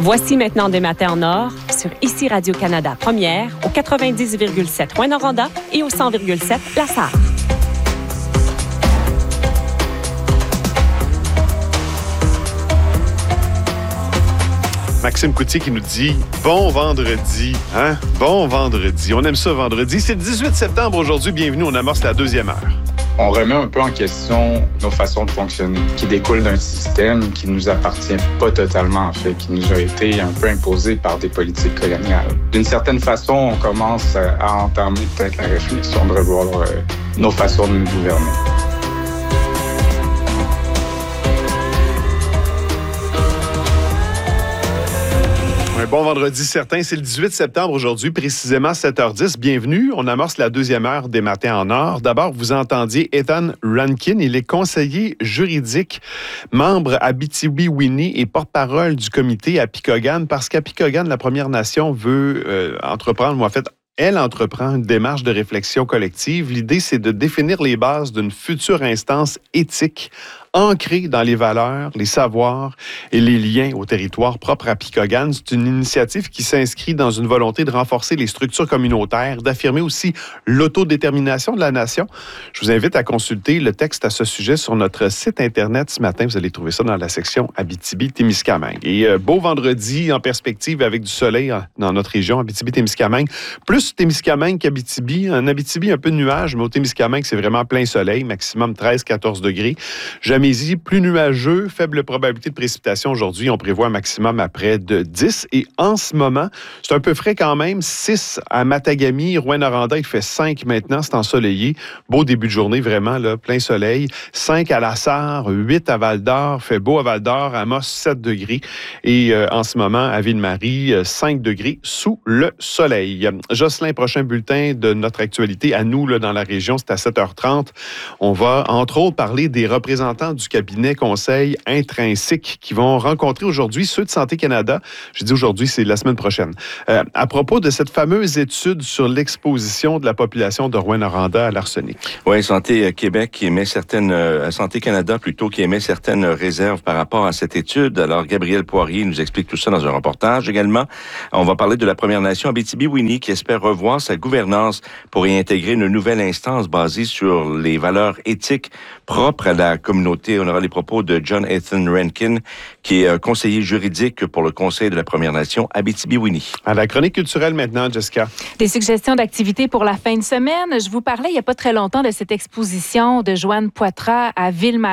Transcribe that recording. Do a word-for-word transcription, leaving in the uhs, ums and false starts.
Voici maintenant des matins en or sur Ici Radio-Canada Première au quatre-vingt-dix virgule sept Rouyn-Noranda et au cent virgule sept La Sarre. Maxime Coutier qui nous dit « Bon vendredi, hein? Bon vendredi. » On aime ça vendredi. C'est le dix-huit septembre aujourd'hui. Bienvenue, on amorce la deuxième heure. On remet un peu en question nos façons de fonctionner, qui découlent d'un système qui ne nous appartient pas totalement, en fait, qui nous a été un peu imposé par des politiques coloniales. D'une certaine façon, on commence à entamer peut-être la réflexion de revoir euh, nos façons de nous gouverner. Un bon vendredi certain, c'est le dix-huit septembre aujourd'hui, précisément sept heures dix. Bienvenue, on amorce la deuxième heure des matins en or. D'abord, vous entendiez Ethan Rankin, il est conseiller juridique, membre Abitibi-Winnie et porte-parole du comité à Picogan, parce qu'à Picogan, la Première Nation veut euh, entreprendre, ou en fait, elle entreprend une démarche de réflexion collective. L'idée, c'est de définir les bases d'une future instance éthique ancrée dans les valeurs, les savoirs et les liens au territoire propre à Picogan. C'est une initiative qui s'inscrit dans une volonté de renforcer les structures communautaires, d'affirmer aussi l'autodétermination de la nation. Je vous invite à consulter le texte à ce sujet sur notre site Internet ce matin. Vous allez trouver ça dans la section Abitibi-Témiscamingue. Et euh, beau vendredi en perspective avec du soleil dans notre région, Abitibi-Témiscamingue. Plus Témiscamingue qu'Abitibi. En Abitibi, un peu de nuages, mais au Témiscamingue, c'est vraiment plein soleil, maximum treize à quatorze degrés. Gamésie, plus nuageux, faible probabilité de précipitation aujourd'hui. On prévoit un maximum à près de dix. Et en ce moment, c'est un peu frais quand même. six à Matagami, Rouyn-Noranda, il fait cinq maintenant. C'est ensoleillé. Beau début de journée, vraiment, là, plein soleil. cinq à La Sarre, huit à Val-d'Or. Fait beau à Val-d'Or. Amos, sept degrés. Et euh, en ce moment, à Ville-Marie, cinq degrés sous le soleil. Jocelyn, prochain bulletin de notre actualité à nous, là, dans la région, c'est à sept heures trente. On va, entre autres, parler des représentants du cabinet conseil Intrinsèque qui vont rencontrer aujourd'hui ceux de Santé Canada. Je dis aujourd'hui, c'est la semaine prochaine. Euh, à propos de cette fameuse étude sur l'exposition de la population de Rouyn-Noranda à l'arsenic. Oui, Santé Québec qui émet certaines, euh, Santé Canada plutôt, qui émet certaines réserves par rapport à cette étude. Alors, Gabriel Poirier nous explique tout ça dans un reportage. Également, on va parler de la Première Nation Abitibi-Winnie qui espère revoir sa gouvernance pour y intégrer une nouvelle instance basée sur les valeurs éthiques propres à la communauté. On aura les propos de John Ethan Rankin, qui est conseiller juridique pour le Conseil de la Première Nation Abitibi-Winnie. À la chronique culturelle maintenant, Jessica. Des suggestions d'activités pour la fin de semaine. Je vous parlais il n'y a pas très longtemps de cette exposition de Joanne Poitras à Ville-Marie.